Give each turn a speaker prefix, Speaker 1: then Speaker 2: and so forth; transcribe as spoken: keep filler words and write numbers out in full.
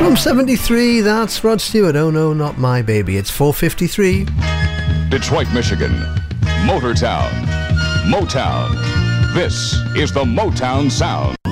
Speaker 1: From seventy-three, that's Rod Stewart. Oh no, not my baby. It's four fifty-three.
Speaker 2: Detroit, Michigan. Motortown. Motown. This is the Motown Sound.